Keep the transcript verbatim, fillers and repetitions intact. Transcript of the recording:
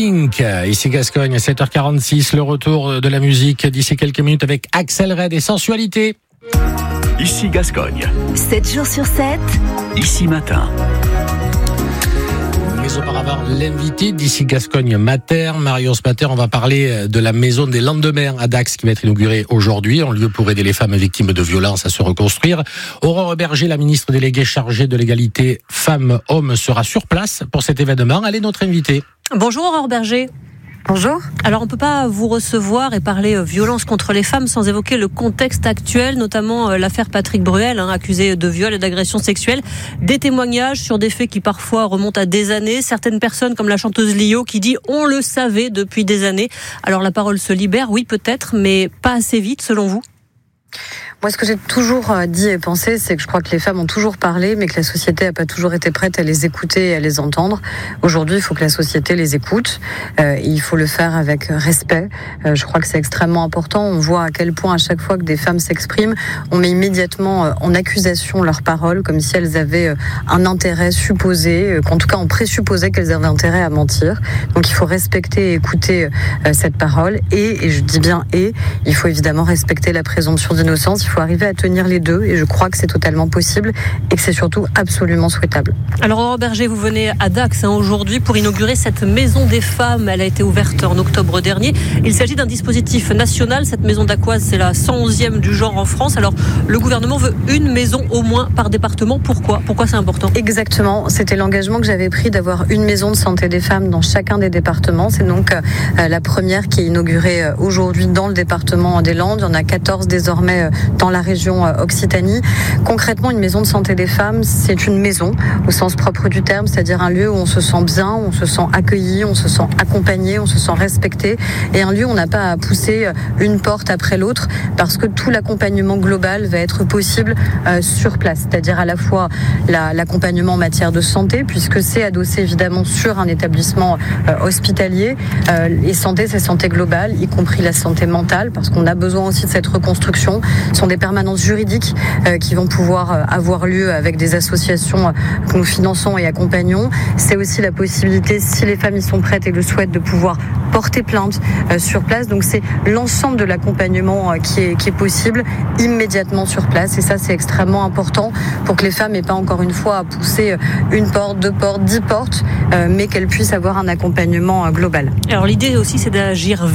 Pink, ici Gascogne, sept heures quarante-six, le retour de la musique d'ici quelques minutes avec Axel Red et Sensualité. Ici Gascogne. sept jours sur sept. Ici Matin. Mais auparavant, l'invité d'ici Gascogne Mater, Marion Mater, on va parler de la maison des Landemer à Dax qui va être inaugurée aujourd'hui, en lieu pour aider les femmes victimes de violences à se reconstruire. Aurore Berger, la ministre déléguée chargée de l'égalité femmes-hommes, sera sur place pour cet événement. Elle est notre invitée. Bonjour Aurore Berger. Bonjour. Alors on ne peut pas vous recevoir et parler euh, violence contre les femmes sans évoquer le contexte actuel, notamment euh, l'affaire Patrick Bruel, hein, accusé de viol et d'agression sexuelle. Des témoignages sur des faits qui parfois remontent à des années. Certaines personnes comme la chanteuse Lio qui dit « on le savait depuis des années ». Alors la parole se libère, oui peut-être, mais pas assez vite selon vous ? Moi, ce que j'ai toujours dit et pensé, c'est que je crois que les femmes ont toujours parlé, mais que la société n'a pas toujours été prête à les écouter et à les entendre. Aujourd'hui, il faut que la société les écoute. Euh, et il faut le faire avec respect. Euh, je crois que c'est extrêmement important. On voit à quel point, à chaque fois que des femmes s'expriment, on met immédiatement en accusation leurs paroles, comme si elles avaient un intérêt supposé, qu'en tout cas, on présupposait qu'elles avaient intérêt à mentir. Donc, il faut respecter et écouter euh, cette parole. Et, et je dis bien et, il faut évidemment respecter la présomption d'innocence. Il faut arriver à tenir les deux et je crois que c'est totalement possible et que c'est surtout absolument souhaitable. Alors Aurore Berger, vous venez à Dax hein, aujourd'hui pour inaugurer cette maison des femmes. Elle a été ouverte en octobre dernier. Il s'agit d'un dispositif national. Cette maison dacquoise, c'est la cent onzième du genre en France. Alors le gouvernement veut une maison au moins par département. Pourquoi ? Pourquoi c'est important ? Exactement. C'était l'engagement que j'avais pris d'avoir une maison de santé des femmes dans chacun des départements. C'est donc euh, la première qui est inaugurée euh, aujourd'hui dans le département des Landes. Il y en a quatorze désormais euh, dans la région Occitanie. Concrètement, une maison de santé des femmes, c'est une maison au sens propre du terme, c'est-à-dire un lieu où on se sent bien, où on se sent accueilli, on se sent accompagné, on se sent respecté, et un lieu où on n'a pas à pousser une porte après l'autre, parce que tout l'accompagnement global va être possible euh, sur place, c'est-à-dire à la fois la, l'accompagnement en matière de santé, puisque c'est adossé évidemment sur un établissement euh, hospitalier, euh, et santé, c'est santé globale, y compris la santé mentale, parce qu'on a besoin aussi de cette reconstruction. Ce sont des permanences juridiques euh, qui vont pouvoir euh, avoir lieu avec des associations euh, que nous finançons et accompagnons. C'est aussi la possibilité, si les familles sont prêtes et le souhaitent, de pouvoir porter plainte euh, sur place. Donc c'est l'ensemble de l'accompagnement euh, qui est, qui est possible immédiatement sur place. Et ça, c'est extrêmement important pour que les femmes n'aient pas encore une fois à pousser une porte, deux portes, dix portes, euh, mais qu'elles puissent avoir un accompagnement euh, global. Alors l'idée aussi, c'est d'agir